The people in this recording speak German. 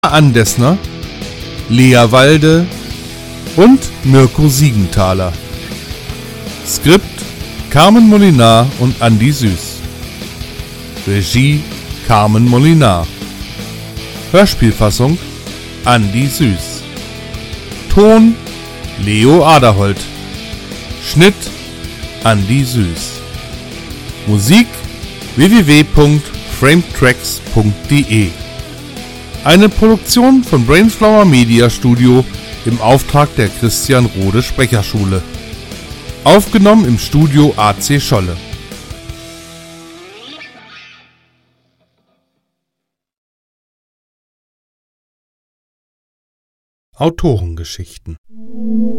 Andesner, Lea Walde und Mirko Siegenthaler. Skript Carmen Molinar und Andi Süß. Regie Carmen Molinar. Hörspielfassung Andi Süß. Ton Leo Aderholt. Schnitt Andi Süß. Musik www.frametracks.de. Eine Produktion von Brainflower Media Studio im Auftrag der Christian Rode Sprecherschule. Aufgenommen im Studio AC Scholle. Autorengeschichten.